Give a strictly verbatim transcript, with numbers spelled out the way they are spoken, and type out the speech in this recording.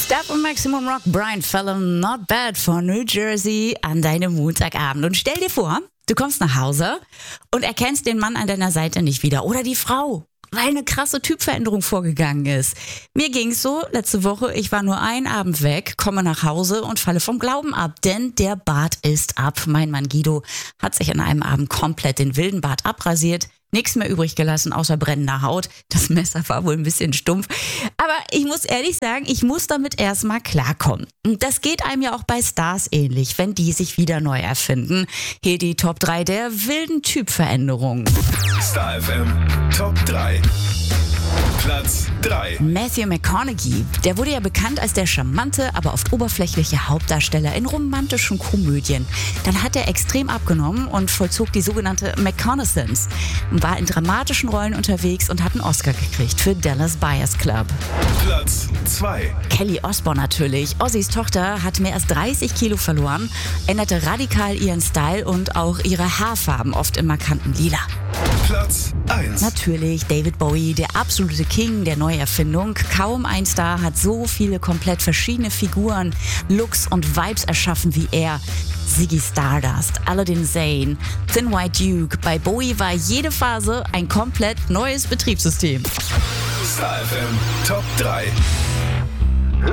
Stab und Maximum Rock, Brian Fallon, Not Bad von New Jersey an deinem Montagabend. Und stell dir vor, du kommst nach Hause und erkennst den Mann an deiner Seite nicht wieder oder die Frau, weil eine krasse Typveränderung vorgegangen ist. Mir ging's so letzte Woche, ich war nur einen Abend weg, komme nach Hause und falle vom Glauben ab, denn der Bart ist ab. Mein Mann Guido hat sich an einem Abend komplett den wilden Bart abrasiert. Nichts mehr übrig gelassen, außer brennender Haut. Das Messer war wohl ein bisschen stumpf. Aber ich muss ehrlich sagen, ich muss damit erstmal klarkommen. Und das geht einem ja auch bei Stars ähnlich, wenn die sich wieder neu erfinden. Hier die Top drei der wilden Typveränderungen. Star F M Top drei. Platz drei. Matthew McConaughey, der wurde ja bekannt als der charmante, aber oft oberflächliche Hauptdarsteller in romantischen Komödien. Dann hat er extrem abgenommen und vollzog die sogenannte McConaissance. War in dramatischen Rollen unterwegs und hat einen Oscar gekriegt für Dallas Buyers Club. Platz zwei. Kelly Osbourne natürlich. Ozzys Tochter hat mehr als dreißig Kilo verloren, änderte radikal ihren Style und auch ihre Haarfarben, oft im markanten Lila. Platz eins. Natürlich David Bowie, der absolute King der Neuerfindung. Kaum ein Star hat so viele komplett verschiedene Figuren, Looks und Vibes erschaffen wie er. Ziggy Stardust, Aladdin Sane, Thin White Duke. Bei Bowie war jede Phase ein komplett neues Betriebssystem. Star F M Top drei.